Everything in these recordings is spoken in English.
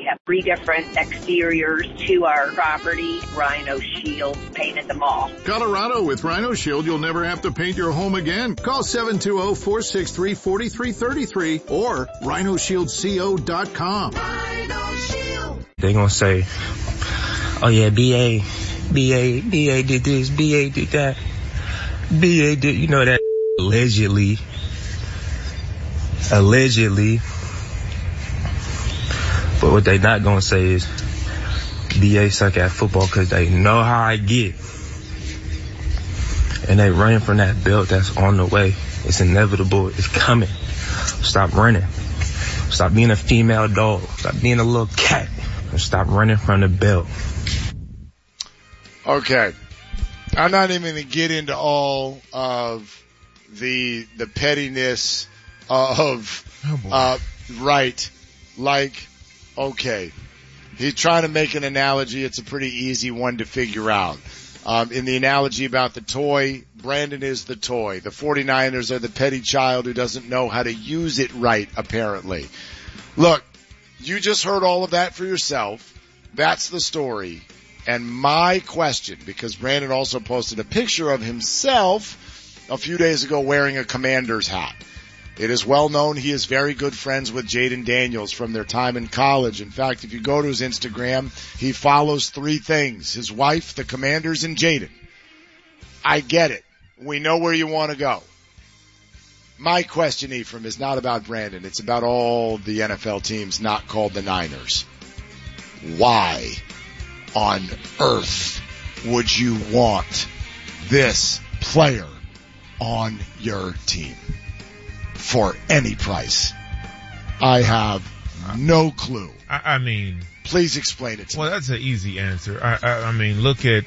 have 3 different exteriors to our property. Rhino Shield painted them all. Colorado, with Rhino Shield, you'll never have to paint your home again. Call 720-463-4333 or rhinoshieldco.com. Rhino Shield. They gonna say, oh yeah, BA did this, BA did that, BA did, you know that allegedly. But what they not gonna say is BA suck at football because they know how I get. And they running from that belt that's on the way. It's inevitable. It's coming. Stop running. Stop being a female dog. Stop being a little cat. And stop running from the belt. Okay. I'm not even going to get into all of the pettiness of, right. Like, okay. He's trying to make an analogy. It's a pretty easy one to figure out. In the analogy about the toy, Brandon is the toy. The 49ers are the petty child who doesn't know how to use it right, apparently. Look, you just heard all of that for yourself. That's the story. And my question, because Brandon also posted a picture of himself a few days ago wearing a Commander's hat. It is well known he is very good friends with Jaden Daniels from their time in college. In fact, if you go to his Instagram, he follows 3 things: his wife, the Commanders, and Jaden. I get it. We know where you want to go. My question, Ephraim, is not about Brandon. It's about all the NFL teams not called the Niners. Why on earth would you want this player on your team for any price? I have no clue. I mean, please explain it to me. Well, that's an easy answer. I mean, look at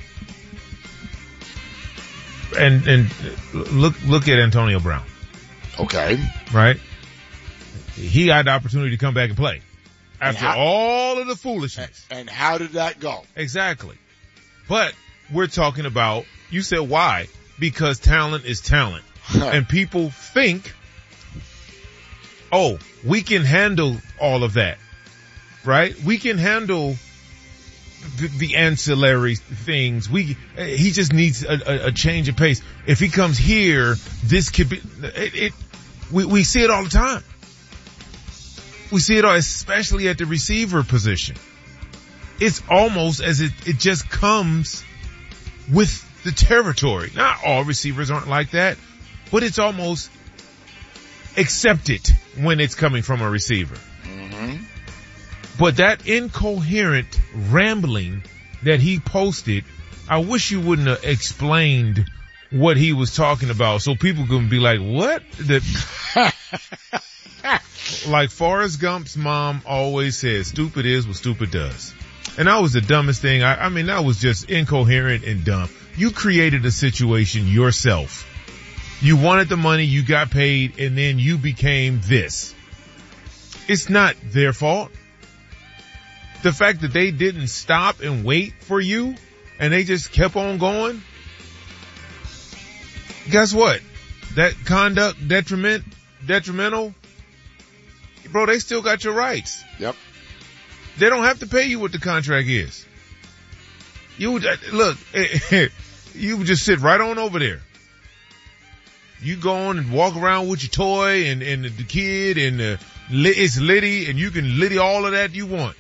look at Antonio Brown. Okay. Right? He had the opportunity to come back and play after all of the foolishness. And how did that go? Exactly. But we're talking about, you said why? Because talent is talent. And people think, oh, we can handle all of that, right? We can handle the ancillary things. He just needs a change of pace. If he comes here, this could be, we see it all the time. We see it all, especially at the receiver position. It's almost as it just comes with the territory. Not all receivers aren't like that, but it's almost accepted when it's coming from a receiver. Mm-hmm. But that incoherent rambling that he posted, I wish you wouldn't have explained what he was talking about so people can be like, what? Like Forrest Gump's mom always says, stupid is what stupid does. And that was the dumbest thing. I mean, that was just incoherent and dumb. You created a situation yourself. You wanted the money, you got paid, and then you became this. It's not their fault. The fact that they didn't stop and wait for you and they just kept on going. Guess what? That conduct detrimental. Bro, they still got your rights. Yep. They don't have to pay you what the contract is. Look, you just sit right on over there. You go on and walk around with your toy and the kid and it's litty and you can litty all of that you want.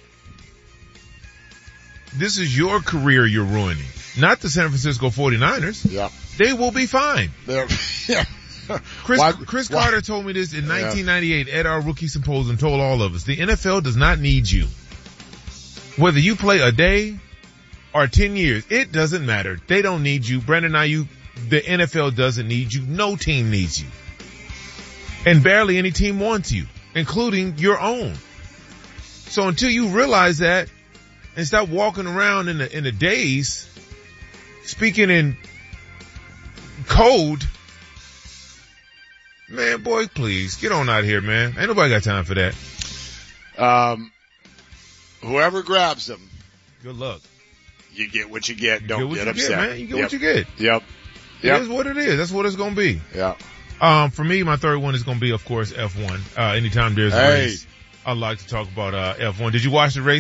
This is your career you're ruining, not the San Francisco 49ers. Yeah. They will be fine. Yeah. Chris Carter told me this in 1998 at our rookie symposium, told all of us, the NFL does not need you. Whether you play a day or 10 years, it doesn't matter. They don't need you. Brandon Ayuk, the NFL doesn't need you. No team needs you. And barely any team wants you, including your own. So until you realize that and stop walking around in the days speaking in code, man, boy, please get on out here, man. Ain't nobody got time for that. Whoever grabs them, good luck. You get what you get. Don't get upset. Man. You get what you get. Yep. It is what it is. That's what it's going to be. Yeah. For me, my third one is going to be, of course, F1. Anytime there's a race, I like to talk about F1. Did you watch the race?